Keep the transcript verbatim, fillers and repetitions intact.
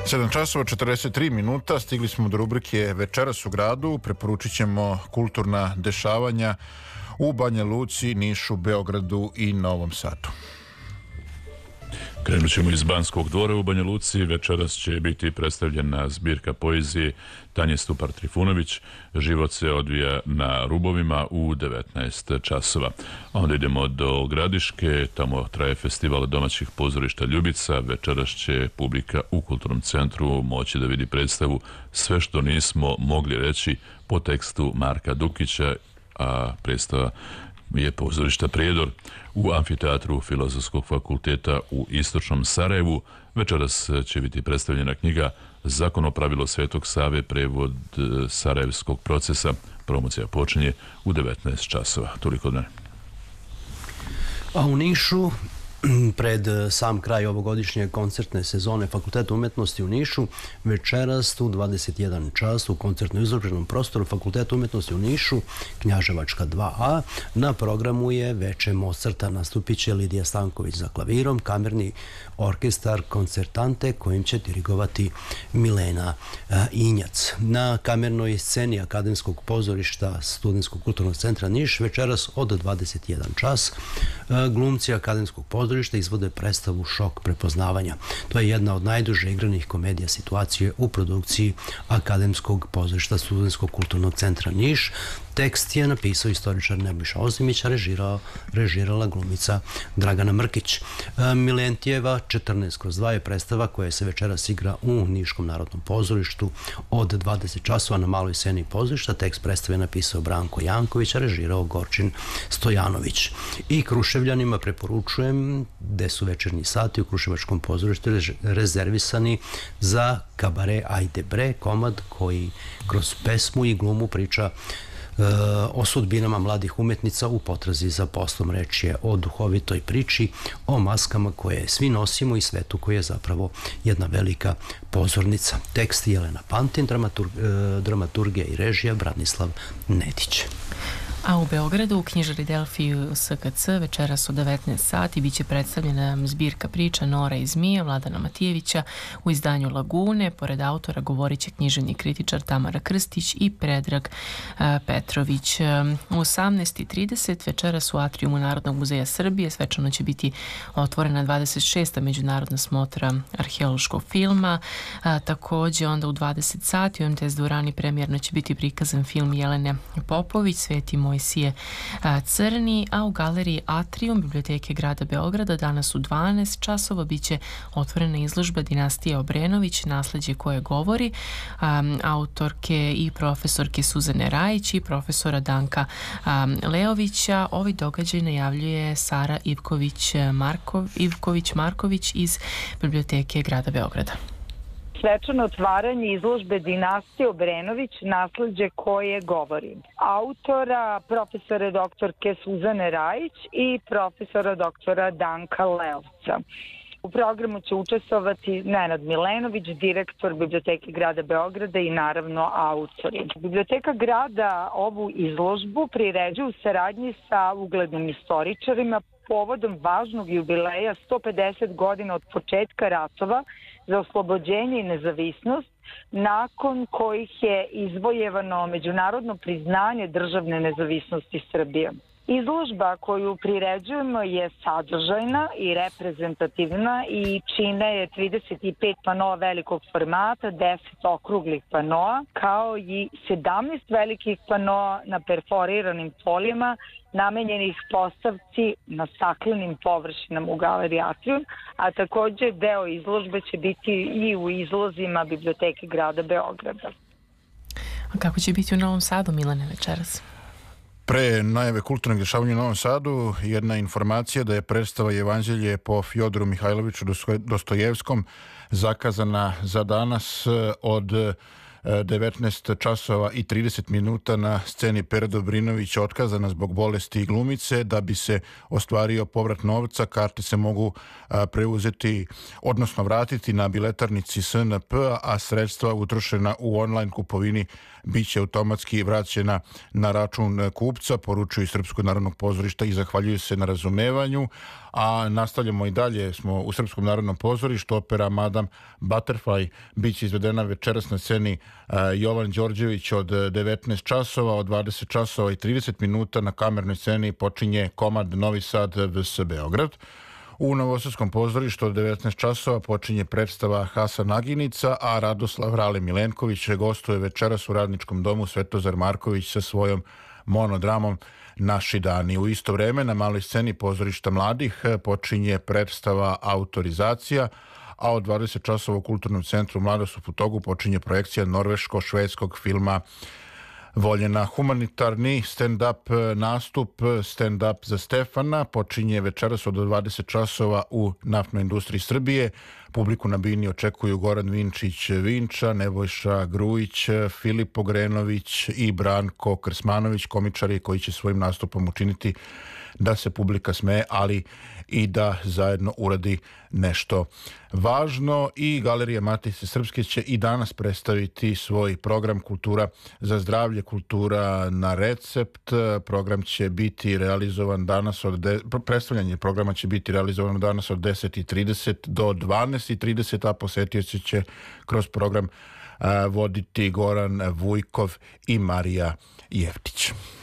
sedam časova četrdeset tri minuta, stigli smo do rubrike Večeras u gradu. Preporučit ćemo kulturna dešavanja u Banja Luci, Nišu, Beogradu i Novom Sadu. Krenut ćemo iz Banskog dvora u Banja Luci. Večeras će biti predstavljena zbirka poezije Tanje Stupar-Trifunović. Život se odvija na Rubovima u devetnaest časova. Onda idemo do Gradiške, tamo traje festival domaćih pozorišta Ljubica. Večeras će publika u Kulturnom centru moći da vidi predstavu Sve što nismo mogli reći po tekstu Marka Dukića, a predstava je pozorišta Prijedor u amfiteatru Filozofskog fakulteta u Istočnom Sarajevu. Večeras će biti predstavljena knjiga Zakonopravilo Svetog Save, prevod Sarajevskog procesa. Promocija počinje u devetnaest časova. Toliko od mene. A u Nišu, pred sam kraj ovogodišnje koncertne sezone Fakulteta umetnosti u Nišu, večeras u dvadeset jedan čas u koncertno izloženom prostoru Fakulteta umetnosti u Nišu, Knjaževačka dva a, na programu je veče Mozarta. Nastupit će Lidija Stanković za klavirom, kamerni orkestar Koncertante kojim će dirigovati Milena Injac. Na kamernoj sceni Akademskog pozorišta Studentskog kulturnog centra Niš večeras od dvadeset jedan čas glumci Akademskog pozorišta izvode predstavu Šok prepoznavanja. To je jedna od najduže igranih komedija situacije u produkciji Akademskog pozorišta Studentskog kulturnog centra Niš. Tekst je napisao istoričar Nebojša Ozimić, a režirala, režirala glumica Dragana Mrkić. Milentijeva četrnaest kroz dva je predstava koja se večeras igra u Niškom narodnom pozorištu od dvadeset časova na maloj sceni pozorišta. Tekst predstave je napisao Branko Janković, a režirao Gorčin Stojanović. I Kruševljanima preporučujem gde su večernji sati u Kruševačkom pozorištu rezervisani za kabare Ajde bre, komad koji kroz pesmu i glumu priča o sudbinama mladih umetnica u potrazi za poslom. Reč je o duhovitoj priči, o maskama koje svi nosimo i svetu koji je zapravo jedna velika pozornica. Tekst Jelena Pantin, dramaturg, dramaturgija i režija Branislav Nedić. A u Beogradu u knjižari Delfiju S K C večeras u devetnaest sati biće predstavljena zbirka priča Nora i zmija Vladana Matijevića u izdanju Lagune. Pored autora govorit će književni kritičar Tamara Krstić i Predrag Petrović. U osamnaest i trideset večeras u atrijumu Narodnog muzeja Srbije svečano će biti otvorena dvadeset šesta međunarodna smotra arheološkog filma. A, također onda u dvadeset sati u M T S dvorani premijerno će biti prikazan film Jelene Popović Sveti Mojsije Crni, a u galeriji Atrium Biblioteke grada Beograda danas u dvanaest časova biće otvorena izložba Dinastije Obrenović, nasleđe koje govori, um, autorke i profesorke Suzane Rajić i profesora Danka um, Leovića. Ovaj događaj najavljuje Sara Ivković-Markov, Ivković-Marković iz Biblioteke grada Beograda. Svečano otvaranje izložbe Dinastije Obrenović, nasleđe koje govori. Autora profesora doktorke Suzane Rajić i profesora doktora Danka Leovca. U programu će učestvovati Nenad Milenović, direktor Biblioteke grada Beograda i naravno autori. Biblioteka grada ovu izložbu priređuje u saradnji sa uglednim istoričarima povodom važnog jubileja sto pedeset godina od početka ratova za oslobođenje i nezavisnost, nakon kojih je izvojevano međunarodno priznanje državne nezavisnosti Srbije. Izložba koju priređujemo je sadržajna i reprezentativna i čine je trideset pet panoa velikog formata, deset okruglih panoa, kao i sedamnaest velikih panoa na perforiranim folijama namenjenih postavci na staklenim površinama u galeriji Atrium, a također deo izložbe će biti i u izlozima Biblioteke grada Beograda. A kako će biti u Novom Sadu, Milane, večeras? Pre najave kulturnog dešavanja u Novom Sadu, jedna informacija da je predstava Evanđelje po Fjodoru Mihajloviću Dostojevskom zakazana za danas od devetnaest časova i trideset minuta na sceni Pera Dobrinović otkazana zbog bolesti i glumice. Da bi se ostvario povrat novca, karte se mogu preuzeti, odnosno vratiti na biletarnici S N P, a sredstva utrošena u online kupovini biće automatski vraćena na račun kupca, poručuju iz Srpskog narodnog pozorišta i zahvaljuju se na razumevanju. A nastavljamo i dalje, smo u Srpskom narodnom pozorištu. Opera Madame Butterfly biće izvedena večeras na sceni Jovan Đorđević od devetnaest časova, od dvadeset časova i trideset minuta na kamernoj sceni počinje komad Novi Sad V S Beograd. U Novosadskom pozorištu od devetnaest časova počinje predstava Hasan Aginica, a Radoslav Rale Milenković gostuje večeras u Radničkom domu Svetozar Marković sa svojom monodramom Naši dani. U isto vreme na maloj sceni pozorišta mladih počinje predstava Autorizacija, a od dvadeset časova u Kulturnom centru Mladost u Futogu počinje projekcija norveško-švedskog filma Voljena. Humanitarni stand-up nastup Stand-up za Stefana počinje večeras od dvadeset časova u Naftnoj industriji Srbije. Publiku na bini očekuju Goran Vinčić-Vinča, Nebojša Grujić, Filip Pogrenović i Branko Krsmanović, komičari koji će svojim nastupom učiniti da se publika smeje, ali i da zajedno uradi nešto važno. I Galerija Matice Srpske će i danas predstaviti svoj program Kultura za zdravlje, kultura na recept. Program će biti realizovan danas od de... predstavljanje programa će biti realizovano danas od deset i trideset do dvanaest i trideset, a posetioci će kroz program voditi Goran Vujkov i Marija Jeftić.